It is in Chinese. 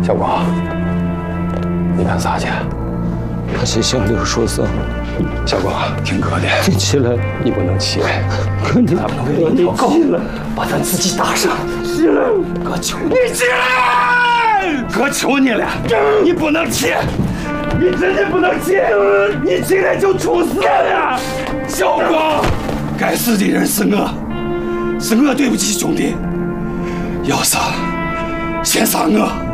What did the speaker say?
小光，你干啥去？ 他去向柳说丧。 小光，听哥的， 你起来， 你不能起。 哥，你咱们为了一条狗，把咱自己打伤。 起来， 哥求你起来！哥求你了，你不能起，你真的不能起，你起来就出事了。小光，该死的人是我对不起兄弟。要杀，先杀我。